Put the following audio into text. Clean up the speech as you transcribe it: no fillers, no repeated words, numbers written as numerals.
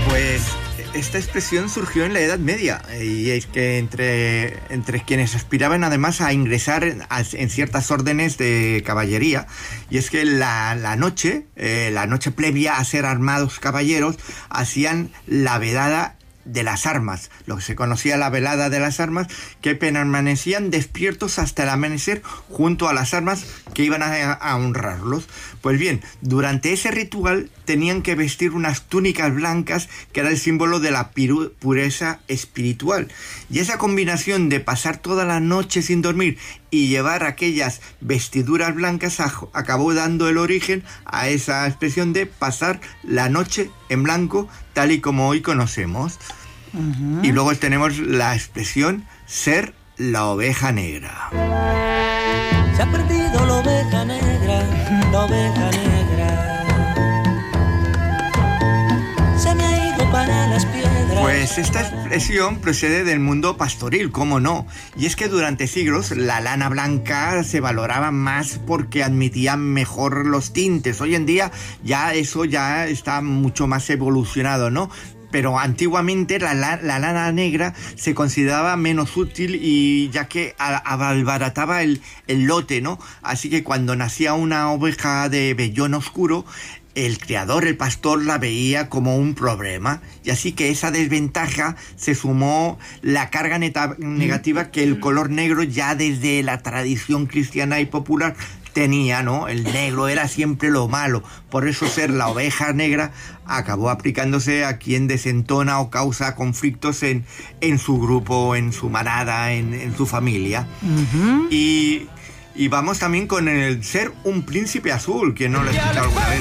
Pues esta expresión surgió en la Edad Media y es que entre quienes aspiraban además a ingresar en ciertas órdenes de caballería, y es que la noche previa a ser armados caballeros hacían la vedada de las armas, lo que se conocía la velada de las armas, que permanecían despiertos hasta el amanecer junto a las armas que iban a honrarlos. Pues bien, durante ese ritual tenían que vestir unas túnicas blancas que era el símbolo de la pureza espiritual. Y esa combinación de pasar toda la noche sin dormir y llevar aquellas vestiduras blancas acabó dando el origen a esa expresión de pasar la noche en blanco, tal y como hoy conocemos. Uh-huh. Y luego tenemos la expresión ser la oveja negra. Se ha perdido la oveja negra, la oveja negra. Se me ha ido para las piedras. Pues esta expresión procede del mundo pastoril, ¿cómo no? Y es que durante siglos la lana blanca se valoraba más porque admitía mejor los tintes. Hoy en día eso está mucho más evolucionado, ¿no? Pero antiguamente la lana negra se consideraba menos útil y ya que abarataba el lote, ¿no? Así que cuando nacía una oveja de vellón oscuro, el criador, el pastor, la veía como un problema. Y así que esa desventaja se sumó la carga negativa que el color negro ya desde la tradición cristiana y popular tenía, ¿no? El negro era siempre lo malo. Por eso ser la oveja negra acabó aplicándose a quien desentona o causa conflictos en su grupo, en su manada, en su familia. Uh-huh. Y vamos también con el ser un príncipe azul, que no lo he escuchado alguna vez.